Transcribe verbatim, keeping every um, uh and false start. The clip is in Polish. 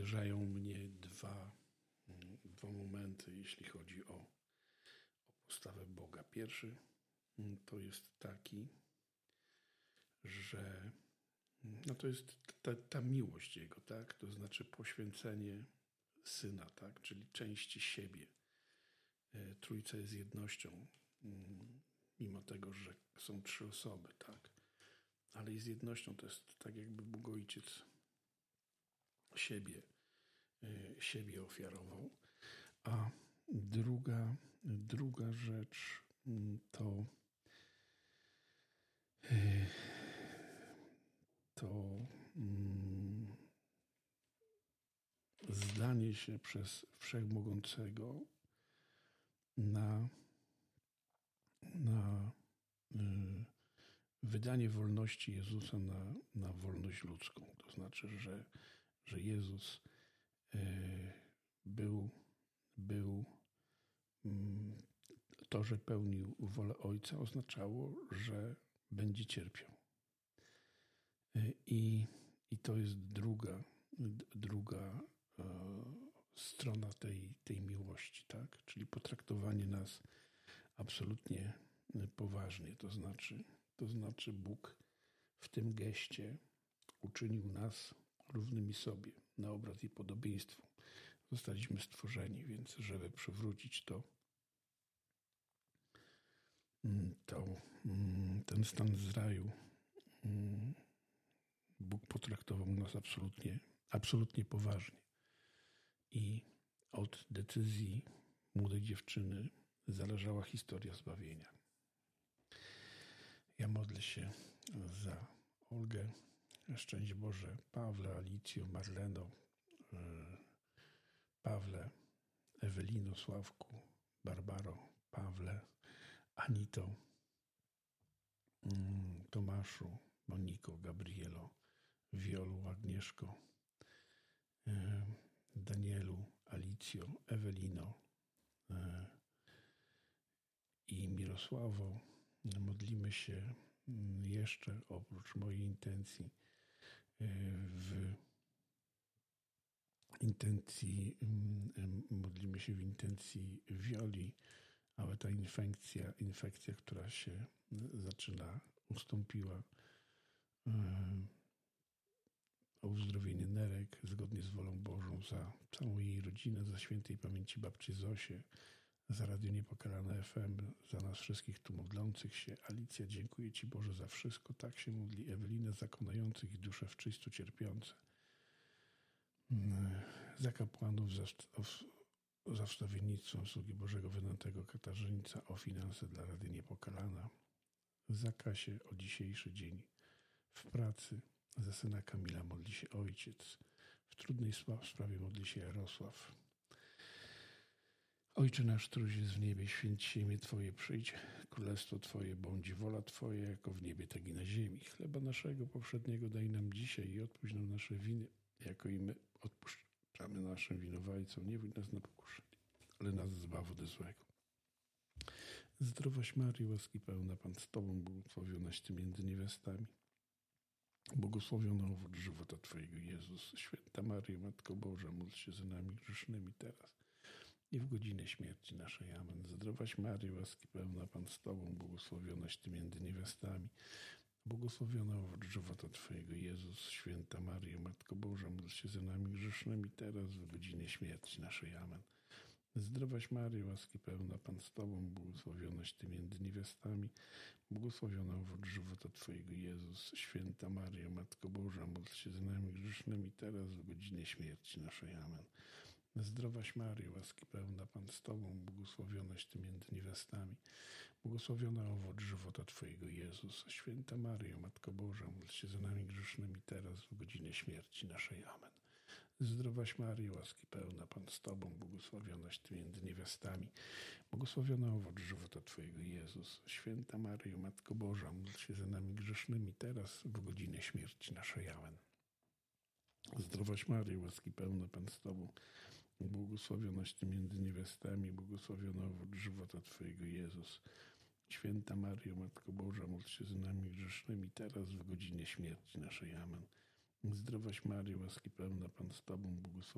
uderzają mnie dwa, dwa momenty, jeśli chodzi o, o postawę Boga. Pierwszy to jest taki, że no to jest ta, ta miłość Jego, tak? To znaczy poświęcenie Syna, tak? Czyli części siebie. Trójca jest jednością, mimo tego, że są trzy osoby, tak? Ale jest jednością, to jest tak jakby Bóg Ojciec siebie, siebie ofiarował. A druga, druga rzecz to to mm, zdanie się przez Wszechmogącego na, na y, wydanie wolności Jezusa na, na wolność ludzką. To znaczy, że, że Jezus y, był, był y, to, że pełnił wolę Ojca, oznaczało, że będzie cierpiał. Y, I, i to jest druga, druga y, strona tej, tej miłości, tak? Czyli potraktowanie nas absolutnie poważnie. To znaczy, to znaczy Bóg w tym geście uczynił nas równymi sobie, na obraz i podobieństwo. Zostaliśmy stworzeni, więc żeby przywrócić to, to ten stan z raju, Bóg potraktował nas absolutnie, absolutnie poważnie. I od decyzji młodej dziewczyny zależała historia zbawienia. Ja modlę się za Olgę, szczęść Boże, Pawle, Alicjo, Marleno, Pawle, Ewelino, Sławku, Barbaro, Pawle, Anito, Tomaszu, Moniko, Gabrielo, Wiolu, Agnieszko, Danielu, Alicjo, Ewelino i Mirosławo. Modlimy się jeszcze oprócz mojej intencji w intencji, modlimy się w intencji Wioli, ale ta infekcja, infekcja, która się zaczyna, ustąpiła, o uzdrowienie nerek zgodnie z wolą Bożą, za całą jej rodzinę, za świętej pamięci babci Zosię, za Radio Niepokalane F M, za nas wszystkich tu modlących się. Alicja, dziękuję Ci Boże za wszystko. Tak się modli Ewelina, za konających i dusze w czystu cierpiące. Za kapłanów, za, za wstawiennictwo sługi Bożego Wynętego Katarzyńca, o finanse dla Rady Niepokalana. Za Kasię o dzisiejszy dzień w pracy. Za syna Kamila modli się ojciec. W trudnej sprawie modli się Jarosław. Ojcze nasz, któryś jest w niebie, święć się imię Twoje, przyjdź, królestwo Twoje, bądź wola Twoja, jako w niebie, tak i na ziemi. Chleba naszego powszedniego daj nam dzisiaj i odpuść nam nasze winy, jako i my odpuszczamy naszym winowajcom. Nie wódź nas na pokuszenie, ale nas zbaw ode złego. Zdrowaś Maryjo, łaski pełna, Pan z Tobą, błogosławionaś Ty między niewiastami. Błogosławiona owoc żywota Twojego, Jezus. Święta Maryjo, Matko Boża, módl się za nami grzesznymi teraz i w godzinę śmierci naszej. Amen. Zdrowaś Maryjo, łaski pełna, Pan z Tobą, błogosławionaś Ty między niewiastami. Błogosławiona owoc żywota Twojego, Jezus. Święta Maryjo, Matko Boża, módl się za nami grzesznymi teraz w godzinę śmierci naszej. Amen. Zdrowaś Maryjo, łaski pełna, Pan z Tobą, błogosławionaś Ty między niewiastami, błogosławiona owoc żywota Twojego, Jezus. Święta Maryjo, Matko Boża, módl się za nami grzesznymi teraz w godzinę śmierci naszej. Amen. Zdrowaś Maryjo, łaski pełna, Pan z Tobą, błogosławionaś Ty między niewiastami, błogosławiona owoc żywota Twojego, Jezus. Święta Maryjo, Matko Boża, módl się za nami grzesznymi teraz w godzinę śmierci naszej. Amen. Zdrowaś Maryjo, łaski pełna, Pan z Tobą, błogosławionaś Ty między niewiastami, błogosławiona owoc żywota Twojego, Jezus. Święta Maryjo, Matko Boża, módl się za nami grzesznymi teraz w godzinę śmierci naszej. Amen. Zdrowaś Maryjo, łaski pełna, Pan z Tobą, błogosławionaś Ty między niewiastami, błogosławiona owoc żywota Twojego, Jezus. Święta Maryjo, Matko Boża, módl się za nami grzesznymi teraz w godzinie śmierci naszej. Amen. Zdrowaś Maryjo, łaski pełna, Pan z Tobą, błogosławionaś